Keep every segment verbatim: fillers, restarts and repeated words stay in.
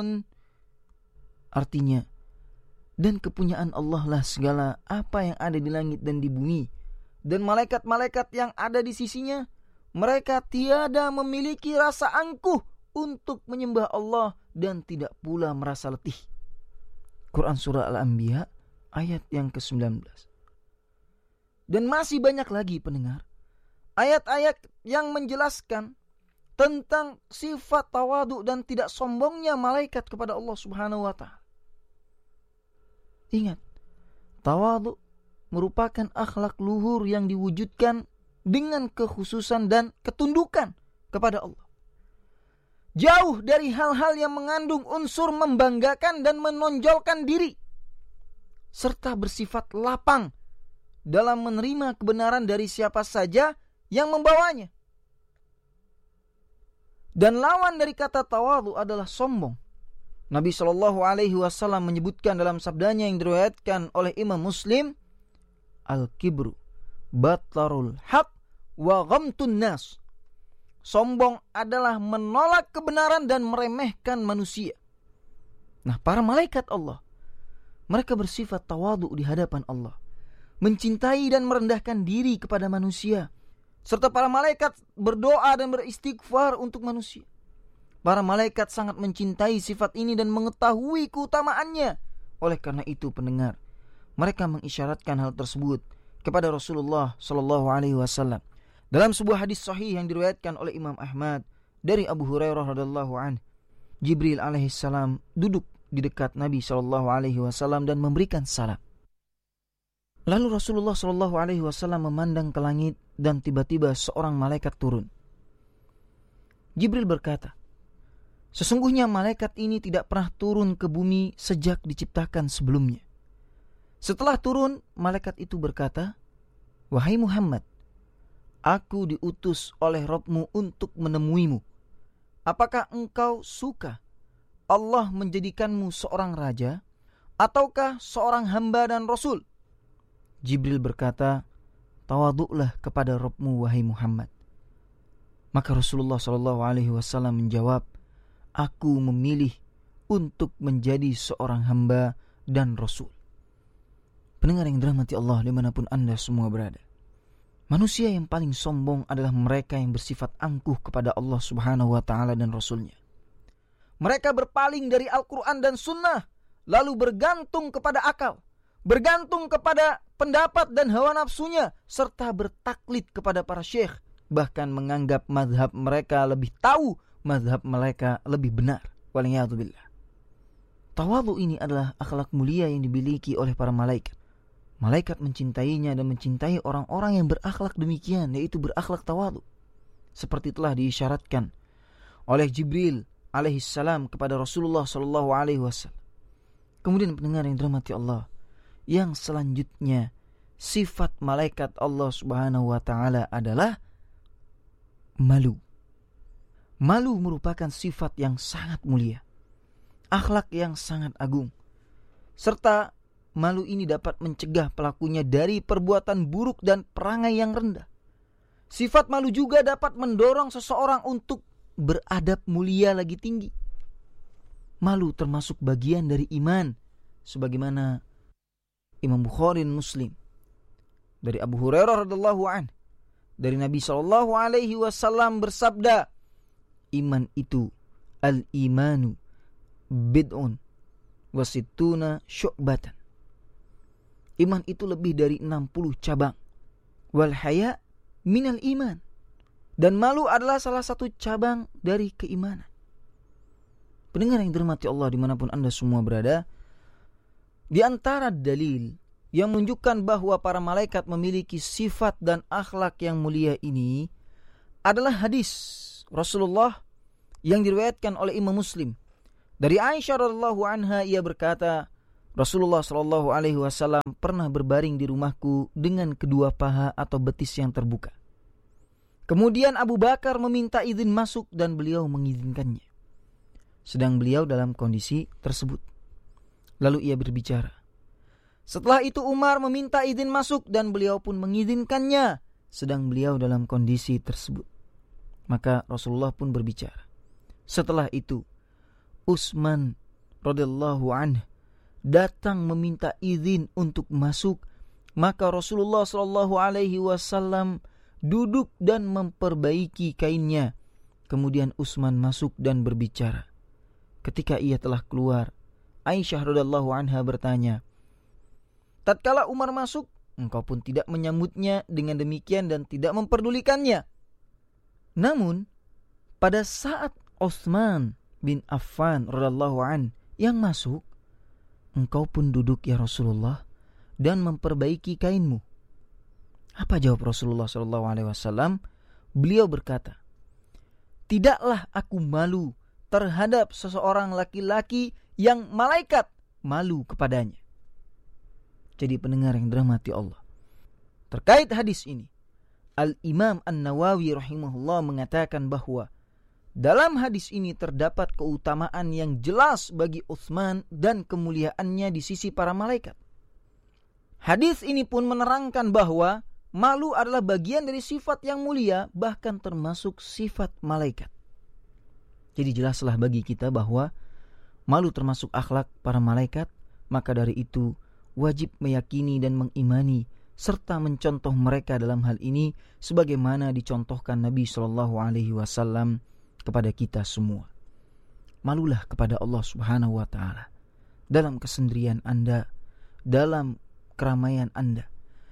yusyrikun. Artinya, dan kepunyaan Allah lah segala apa yang ada di langit dan di bumi, dan malaikat-malaikat yang ada di sisinya. Mereka tiada memiliki rasa angkuh untuk menyembah Allah dan tidak pula merasa letih. Quran Surah Al-Anbiya ayat yang kesembilan belas. Dan masih banyak lagi pendengar ayat-ayat yang menjelaskan tentang sifat tawadu dan tidak sombongnya malaikat kepada Allah Subhanahu wa taala. Ingat, tawadu merupakan akhlak luhur yang diwujudkan dengan kekhususan dan ketundukan kepada Allah. Jauh dari hal-hal yang mengandung unsur membanggakan dan menonjolkan diri, serta bersifat lapang dalam menerima kebenaran dari siapa saja yang membawanya. Dan lawan dari kata tawadhu adalah sombong. Nabi shallallahu alaihi wasallam menyebutkan dalam sabdanya yang diriwayatkan oleh Imam Muslim, al-kibru batarul haq wa ghamtun nas. Sombong adalah menolak kebenaran dan meremehkan manusia. Nah, para malaikat Allah, mereka bersifat tawadhu di hadapan Allah, mencintai dan merendahkan diri kepada manusia, serta para malaikat berdoa dan beristighfar untuk manusia. Para malaikat sangat mencintai sifat ini dan mengetahui keutamaannya. Oleh karena itu, pendengar, mereka mengisyaratkan hal tersebut kepada Rasulullah sallallahu alaihi wasallam. Dalam sebuah hadis sahih yang diriwayatkan oleh Imam Ahmad dari Abu Hurairah radhiyallahu anhu, Jibril alaihissalam duduk di dekat Nabi sallallahu alaihi wasallam dan memberikan salam. Lalu Rasulullah sallallahu alaihi wasallam memandang ke langit dan tiba-tiba seorang malaikat turun. Jibril berkata, "Sesungguhnya malaikat ini tidak pernah turun ke bumi sejak diciptakan sebelumnya." Setelah turun, malaikat itu berkata, "Wahai Muhammad, aku diutus oleh Rabbmu untuk menemuimu. Apakah engkau suka Allah menjadikanmu seorang raja, ataukah seorang hamba dan rasul?" Jibril berkata, "Tawaduklah kepada Rabbmu, wahai Muhammad." Maka Rasulullah shallallahu alaihi wasallam menjawab, "Aku memilih untuk menjadi seorang hamba dan rasul." Pendengar yang dirahmati Allah dimanapun Anda semua berada, manusia yang paling sombong adalah mereka yang bersifat angkuh kepada Allah Subhanahu wa taala dan Rasulnya. Mereka berpaling dari Al-Quran dan Sunnah, lalu bergantung kepada akal, bergantung kepada pendapat dan hawa nafsunya, serta bertaklid kepada para syekh, bahkan menganggap mazhab mereka lebih tahu, mazhab mereka lebih benar. Waliyadzubillah. Tawadhu ini adalah akhlak mulia yang dimiliki oleh para malaikat. Malaikat mencintainya dan mencintai orang-orang yang berakhlak demikian, yaitu berakhlak tawadhu. Seperti telah diisyaratkan oleh Jibril alaihissalam kepada Rasulullah sallallahu alaihi wasallam. Kemudian pendengar yang dirahmati Allah, yang selanjutnya sifat malaikat Allah Subhanahu wa taala adalah malu. Malu merupakan sifat yang sangat mulia, akhlak yang sangat agung, serta malu ini dapat mencegah pelakunya dari perbuatan buruk dan perangai yang rendah. Sifat malu juga dapat mendorong seseorang untuk beradab mulia lagi tinggi. Malu termasuk bagian dari iman, sebagaimana Imam Bukhari dan Muslim dari Abu Hurairah radhiyallahu anhu, dari Nabi sallallahu alaihi wasallam bersabda, "Iman itu al-imanu bid'un wa sittuna syu'batan." Iman itu lebih dari enam puluh cabang. Wal haya minal iman. Dan malu adalah salah satu cabang dari keimanan. Pendengar yang dirahmati Allah dimanapun Anda semua berada, di antara dalil yang menunjukkan bahwa para malaikat memiliki sifat dan akhlak yang mulia ini adalah hadis Rasulullah yang diriwayatkan oleh Imam Muslim. Dari Aisyah radhiyallahu anha, ia berkata, Rasulullah shallallahu alaihi wasallam pernah berbaring di rumahku dengan kedua paha atau betis yang terbuka. Kemudian Abu Bakar meminta izin masuk dan beliau mengizinkannya, sedang beliau dalam kondisi tersebut. Lalu ia berbicara. Setelah itu Umar meminta izin masuk dan beliau pun mengizinkannya, sedang beliau dalam kondisi tersebut. Maka Rasulullah pun berbicara. Setelah itu Utsman radhiyallahu anhu datang meminta izin untuk masuk, maka Rasulullah sallallahu alaihi wasallam duduk dan memperbaiki kainnya. Kemudian Utsman masuk dan berbicara. Ketika ia telah keluar, Aisyah radhiyallahu anha bertanya, tatkala Umar masuk, engkau pun tidak menyambutnya dengan demikian dan tidak memperdulikannya. Namun pada saat Utsman bin Affan radhiyallahu an yang masuk, engkau pun duduk ya Rasulullah dan memperbaiki kainmu. Apa jawab Rasulullah sallallahu alaihi wasallam? Beliau berkata, tidaklah aku malu terhadap seseorang laki-laki yang malaikat malu kepadanya. Jadi pendengar yang dirahmati Allah, terkait hadis ini, Al-Imam An-Nawawi rahimahullah mengatakan bahwa dalam hadis ini terdapat keutamaan yang jelas bagi Utsman dan kemuliaannya di sisi para malaikat. Hadis ini pun menerangkan bahwa malu adalah bagian dari sifat yang mulia, bahkan termasuk sifat malaikat. Jadi jelaslah bagi kita bahwa malu termasuk akhlak para malaikat, maka dari itu wajib meyakini dan mengimani serta mencontoh mereka dalam hal ini sebagaimana dicontohkan Nabi shallallahu alaihi wasallam kepada kita semua. Malulah kepada Allah Subhanahu wa taala dalam kesendirian Anda, dalam keramaian Anda,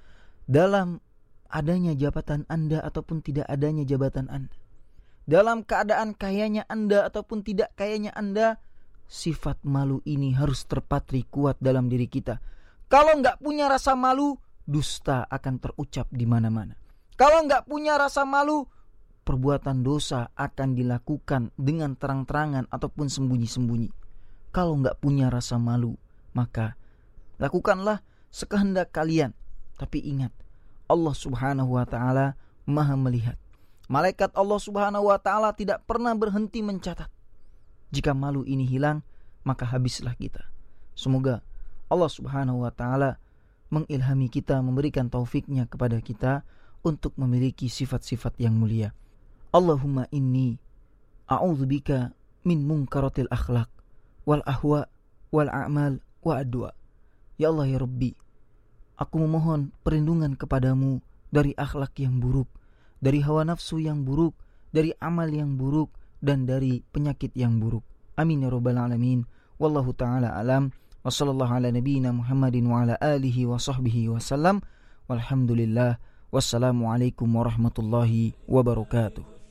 dalam adanya jabatan Anda ataupun tidak adanya jabatan Anda, dalam keadaan kayanya Anda ataupun tidak kayanya Anda. Sifat malu ini harus terpatri kuat dalam diri kita. Kalau enggak punya rasa malu, dusta akan terucap di mana-mana. Kalau enggak punya rasa malu, perbuatan dosa akan dilakukan dengan terang-terangan ataupun sembunyi-sembunyi. Kalau enggak punya rasa malu, maka lakukanlah sekehendak kalian. Tapi ingat, Allah Subhanahu wa taala Maha melihat. Malaikat Allah Subhanahu wa taala tidak pernah berhenti mencatat. Jika malu ini hilang, maka habislah kita. Semoga Allah Subhanahu wa taala mengilhami kita, memberikan taufiknya kepada kita untuk memiliki sifat-sifat yang mulia. Allahumma inni a'udzubika min munkaratil akhlaq wal ahwa wal a'mal wa adwa. Ya Allah ya Rabbi, aku memohon perlindungan kepadamu dari akhlak yang buruk, dari hawa nafsu yang buruk, dari amal yang buruk, dan dari penyakit yang buruk. Amin ya rabbal alamin. Wallahu ta'ala alam. Wa sallallahu ala nabiyyina Muhammadin wa ala alihi wa sahbihi wa sallam. Walhamdulillah. Wassalamualaikum warahmatullahi wabarakatuh.